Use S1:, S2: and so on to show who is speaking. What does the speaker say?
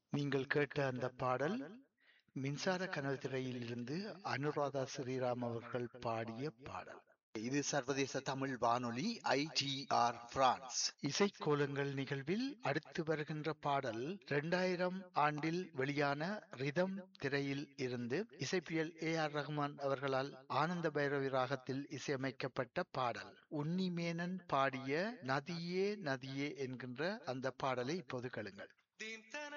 S1: நீங்கள் கேட்ட அந்த பாடல் மின்சார கனல் திரையில் இருந்து அனுராதா ஸ்ரீராம் அவர்கள் பாடிய பாடல்.
S2: இது சர்வதேச தமிழ் வானொலி ITR பிரான்ஸ்.
S1: இசைக்கோலங்கள் நிகழ்வில் அடுத்து வருகின்ற பாடல் 2000 ஆண்டில் வெளியான ரிதம் திரையில் இருந்து இசைப்பியல் AR ரஹ்மான் அவர்களால் ஆனந்த பைரவி ராகத்தில் இசையமைக்கப்பட்ட பாடல். உன்னிமேனன் பாடிய நதியே நதியே என்கின்ற அந்த பாடலை இப்போது கேளுங்கள்.